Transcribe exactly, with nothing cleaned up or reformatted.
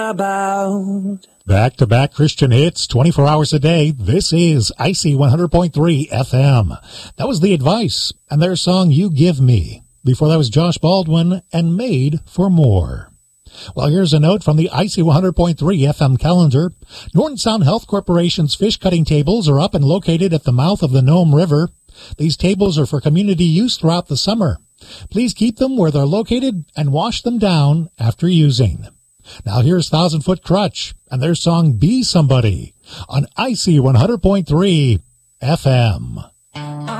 about. Back-to-back Christian hits, twenty-four hours a day. This is Icy one hundred point three F M. That was The Advice and their song You Give Me. Before that was Josh Baldwin and Made for More. Well, here's a note from the Icy one hundred point three F M calendar. Norton Sound Health Corporation's fish cutting tables are up and located at the mouth of the Nome River. These tables are for community use throughout the summer. Please keep them where they're located and wash them down after using. Now here's Thousand Foot Crutch and their song Be Somebody on Icy one hundred point three F M.